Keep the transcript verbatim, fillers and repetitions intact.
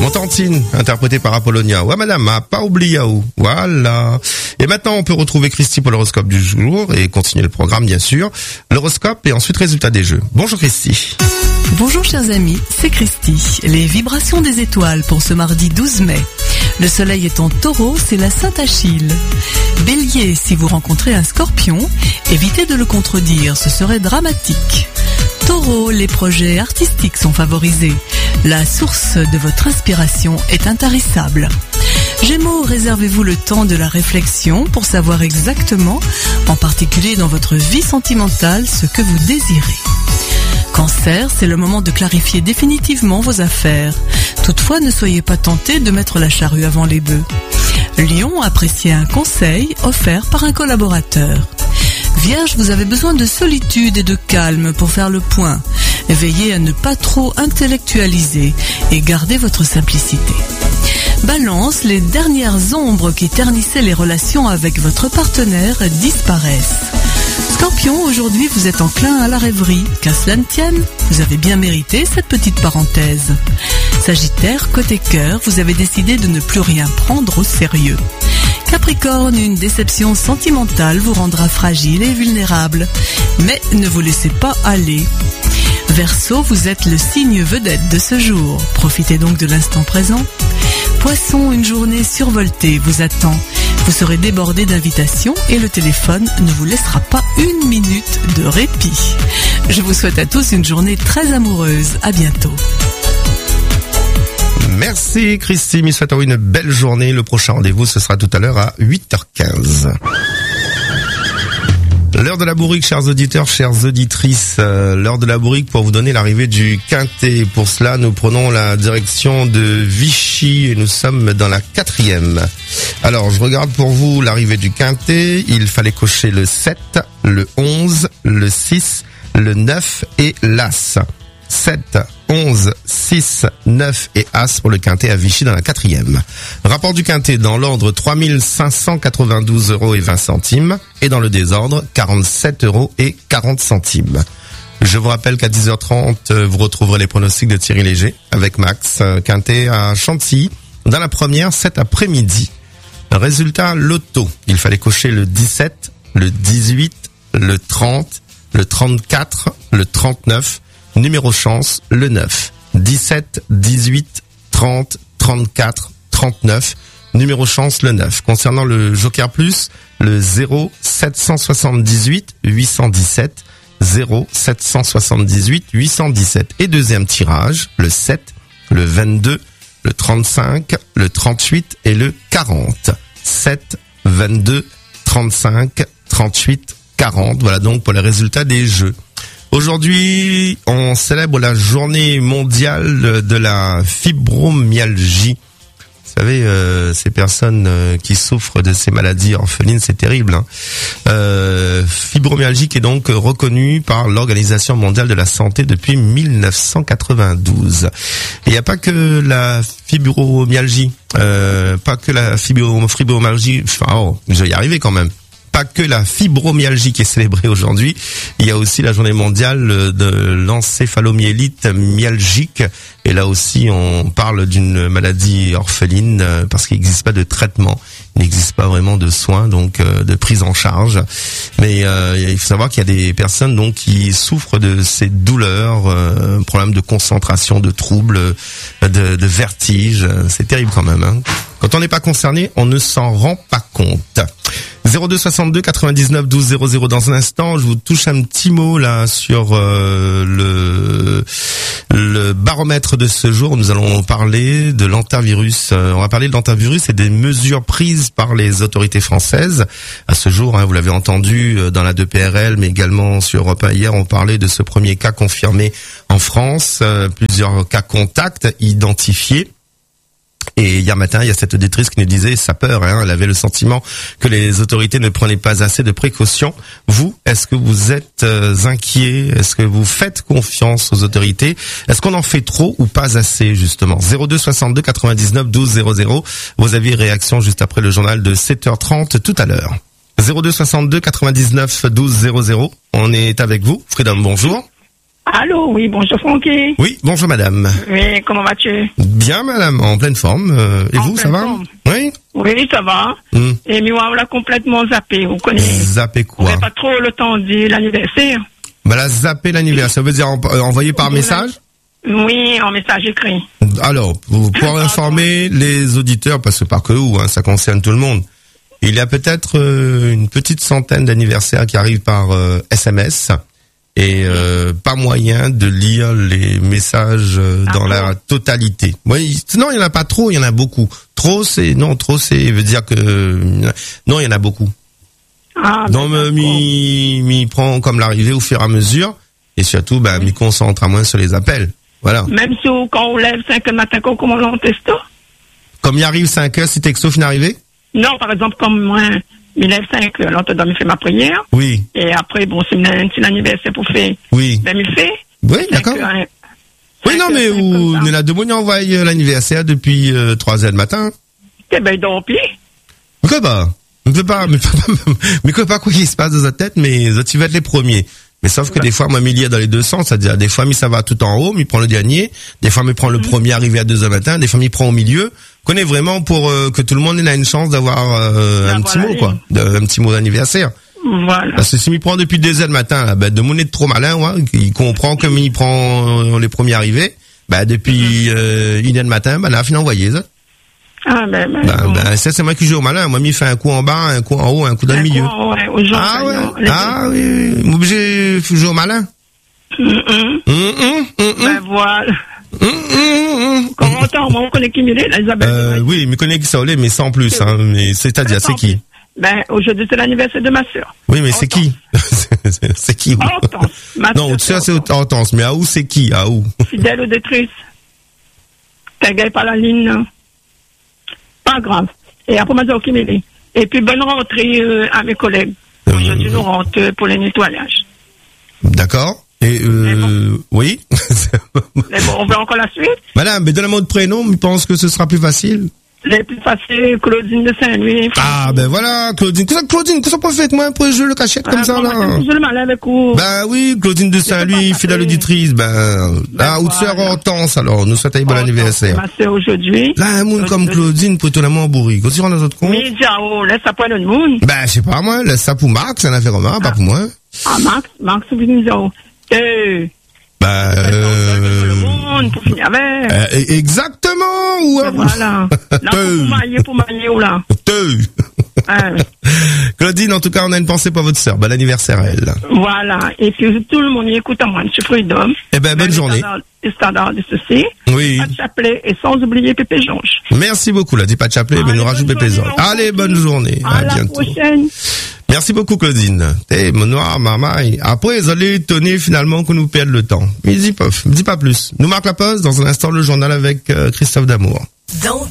Mon tantine, interprété par Apollonia. Ouais, madame, a pas oublié où. Voilà. Et maintenant, on peut retrouver Christy pour l'horoscope du jour et continuer le programme, bien sûr. L'horoscope et ensuite résultat des jeux. Bonjour Christy. Bonjour chers amis, c'est Christy. Les vibrations des étoiles pour ce mardi douze mai. Le soleil est en taureau, c'est la Sainte Achille. Bélier, si vous rencontrez un scorpion, évitez de le contredire, ce serait dramatique. Taureau, les projets artistiques sont favorisés. La source de votre inspiration est intarissable. Gémeaux, réservez-vous le temps de la réflexion pour savoir exactement, en particulier dans votre vie sentimentale, ce que vous désirez. Cancer, c'est le moment de clarifier définitivement vos affaires. Toutefois, ne soyez pas tenté de mettre la charrue avant les bœufs. Lion, appréciez un conseil offert par un collaborateur. Vierge, vous avez besoin de solitude et de calme pour faire le point. Veillez à ne pas trop intellectualiser et gardez votre simplicité. Balance, les dernières ombres qui ternissaient les relations avec votre partenaire disparaissent. Scorpion, aujourd'hui vous êtes enclin à la rêverie. Qu'à cela ne tienne, vous avez bien mérité cette petite parenthèse. Sagittaire, côté cœur, vous avez décidé de ne plus rien prendre au sérieux. Capricorne, une déception sentimentale vous rendra fragile et vulnérable. Mais ne vous laissez pas aller. Verseau, vous êtes le signe vedette de ce jour. Profitez donc de l'instant présent. Poisson, une journée survoltée vous attend. Vous serez débordé d'invitations et le téléphone ne vous laissera pas une minute de répit. Je vous souhaite à tous une journée très amoureuse. À bientôt. Merci Christy, nous souhaitons une belle journée. Le prochain rendez-vous, ce sera tout à l'heure à huit heures quinze. L'heure de la bourrique, chers auditeurs, chères auditrices, euh, l'heure de la bourrique pour vous donner l'arrivée du Quintet. Pour cela, nous prenons la direction de Vichy et nous sommes dans la quatrième. Alors, je regarde pour vous l'arrivée du Quintet. Il fallait cocher le sept, le onze, le six, le neuf et l'As. sept, onze, six, neuf et As pour le Quintet à Vichy dans la quatrième. Rapport du Quintet dans l'ordre trois mille cinq cent quatre-vingt-douze euros et vingt centimes et dans le désordre quarante-sept euros et quarante centimes. Je vous rappelle qu'à dix heures trente, vous retrouverez les pronostics de Thierry Léger avec Max. Quintet à Chantilly dans la première cet après-midi. Résultat loto. Il fallait cocher le dix-sept, le dix-huit, le trente, le trente-quatre, le trente-neuf. Numéro chance, le neuf. dix-sept, dix-huit, trente, trente-quatre, trente-neuf. Numéro chance, le neuf. Concernant le Joker Plus, le zéro sept cent soixante-dix-huit huit cent dix-sept. zéro sept cent soixante-dix-huit huit cent dix-sept. Et deuxième tirage, le sept, le vingt-deux, le trente-cinq, le trente-huit et le quarante. sept, vingt-deux, trente-cinq, trente-huit, quarante. Voilà donc pour les résultats des jeux. Aujourd'hui, on célèbre la journée mondiale de la fibromyalgie. Vous savez, euh, ces personnes euh, qui souffrent de ces maladies orphelines, c'est terrible. Hein. Euh, fibromyalgie qui est donc reconnue par l'Organisation mondiale de la santé depuis mille neuf cent quatre-vingt-douze. Il n'y a pas que la fibromyalgie, euh, pas que la fibro, fibromyalgie. Enfin, oh, je vais y arriver quand même. Pas que la fibromyalgie qui est célébrée aujourd'hui, il y a aussi la journée mondiale de l'encéphalomyélite myalgique. Et là aussi, on parle d'une maladie orpheline parce qu'il n'existe pas de traitement, il n'existe pas vraiment de soins, donc euh, de prise en charge. Mais euh, il faut savoir qu'il y a des personnes donc qui souffrent de ces douleurs, euh, problèmes de concentration, de troubles, de, de vertige. C'est terrible quand même. Hein. Quand on n'est pas concerné, on ne s'en rend pas compte. zéro deux soixante-deux quatre-vingt-dix-neuf douze zéro zéro. Dans un instant, je vous touche un petit mot là sur euh, le le baromètre de ce jour. Nous allons parler de l'antivirus. Euh, on va parler de l'antivirus et des mesures prises par les autorités françaises. À ce jour, hein, vous l'avez entendu dans la deux P R L, mais également sur Europe un hier, on parlait de ce premier cas confirmé en France. Euh, plusieurs cas contacts identifiés. Et hier matin, il y a cette auditrice qui nous disait sa peur, hein, elle avait le sentiment que les autorités ne prenaient pas assez de précautions. Vous, est-ce que vous êtes euh, inquiet? Est-ce que vous faites confiance aux autorités? Est-ce qu'on en fait trop ou pas assez, justement? zéro deux soixante-deux quatre-vingt-dix-neuf douze zéro zéro. Vos avis et réactions juste après le journal de sept heures trente tout à l'heure. zéro deux soixante-deux quatre-vingt-dix-neuf douze zéro zéro. On est avec vous. Freedom, bonjour. Allô, oui, bonjour Francky. Oui, bonjour madame. Oui, comment vas-tu? Bien madame, en pleine forme. Euh, et En vous, ça pleine va? forme. Oui. Oui, ça va. Hmm. Et moi, on l'a complètement zappé, vous connaissez. Zappé On quoi? n'a pas trop le temps de l'anniversaire. Bah la zapper l'anniversaire, ça veut dire en- euh, envoyer par message? Oui, en message écrit. Alors, pour, pour informer les auditeurs, parce que pas que vous, hein, ça concerne tout le monde, il y a peut-être euh, une petite centaine d'anniversaires qui arrivent par euh, S M S et euh, pas moyen de lire les messages euh, Ah dans bon? la totalité. Oui, non, il y en a pas trop, il y en a beaucoup. Trop, c'est non, trop, c'est veut dire que non, il y en a beaucoup. Ah, Donc, ben, me m'y m'y prend comme l'arrivée au fur et à mesure et surtout, ben, m'y concentre à moins sur les appels. Voilà. même si on- quand on lève cinq heures du matin, qu'on commence en testo. Comme il arrive cinq heures, si texto finit arrivé? Non, par exemple, comme moi, je lève cinq heures, l'autre doit me faire ma prière. Oui, Et après, bon, c'est un petit anniversaire pour faire. oui. Ben, me fait. Oui, d'accord. Cinq heures, hein. Oui, Cinq non, heures, mais cinq vous, comme ça. on est là de bonne envoie euh, l'anniversaire depuis euh, trois heures du matin. Eh ben, il dort au pied. Mais quoi pas? On ne peut pas, mais, mais quoi pas quoi qu'il se passe dans sa tête, mais ça, tu vas être les premiers. Mais sauf que des fois, moi, m'y lie dans les deux sens, c'est-à-dire, des fois, mi ça va tout en haut, mi prend le dernier, des fois, mi prend le premier arrivé à deux heures du matin, des fois, mi prend au milieu. Connais vraiment pour euh, que tout le monde ait une chance d'avoir euh, un D'avoir petit la mot, ligne. quoi. De- un petit mot d'anniversaire. Voilà. Parce que si m'y prend depuis deux heures du matin, là, ben, de mon est trop malin, ouais, il comprend que m'y prend euh, les premiers arrivés, ben, depuis euh, une heure du matin, ben, là, fin envoyé, ça. Ah, ben, ben, Ben, bon. ben, ça, c'est moi qui joue au malin. Moi, m'y fait un coup en bas, un coup en haut, un coup dans le Un milieu. coup, ouais, aux gens, Ah ouais, gagnants, les- ah oui, oui, oui. Obligé, faut jouer au malin. Hum, hum. Hum, hum, hum, Ben voilà. hum, hum, hum. Comment on moi, on connaît qui Milé, Elisabeth. Euh, oui, me connaît qui ça l'est, mais sans plus, hein. Mais c'est-à-dire, c'est qui? Ben, aujourd'hui, c'est l'anniversaire de ma sœur. Oui, mais c'est qui? C'est- C'est qui? où? Hortense. Ma Non, sœur, tu sais, c'est Hortense. Hortense, mais à où c'est qui? À où? Fidèle auditrice. T'as gagné par la ligne, non? Pas grave. Et après, m'a qui Milé. Et puis, bonne rentrée euh, à mes collègues. Euh, Aujourd'hui, nous rentrons euh, pour le nettoyage. D'accord. Et euh, oui. Mais bon, on veut encore la suite. Madame, mais donnez-moi votre prénom, je pense que ce sera plus facile. Les plus faciles, Claudine de Saint-Louis. Ah, ben voilà, Claudine. Qu'est-ce que Claudine, qu'est-ce qu'on peut faire avec moi pour jouer le cachette comme ça, là? Je le malin avec vous. Ben oui, Claudine de Saint-Louis, pas fidèle taper. auditrice, ben, la Ben haute sœur voilà. Hortense, alors, nous souhaitons un bon C'est anniversaire. ma sœur aujourd'hui. Là, un monde comme Claudine, pour étonnamment bourri. Quand tu rentres dans notre compte, Oui, Diao, laisse ça pour le monde. ben, je sais pas, moi, laisse ça pour Marc, c'est un affaire commun, pas pour moi. Ah, Max, Max, vous venez Diao. Euh, Ben, le euh, monde, pour finir avec. euh, exactement, ou, Ben voilà. Là, pour mailler, pour mailler, ou là. Deux. Hein, Claudine, en tout cas, on a une pensée pour votre sœur. Bon anniversaire, elle. voilà. Et puis, tout le monde y écoute à moi, je suis Freedom. Eh ben, bonne journée. Les standards de ceci. Oui. Pas de chapelet et sans oublier Pépé Jonge. Merci beaucoup, là. Dis pas de chapelet, mais Allez, nous rajoute bonne Pépé journée, Zor. on Allez, bonne continue. journée. À À la bientôt. prochaine. Merci beaucoup, Claudine. Eh, mon noir, mamaille. Après, ils allaient étonner finalement qu'on nous perde le temps. Mais dis pas, dis pas plus. Nous marque la pause. Dans un instant, le journal avec euh, Christophe Damour. Dans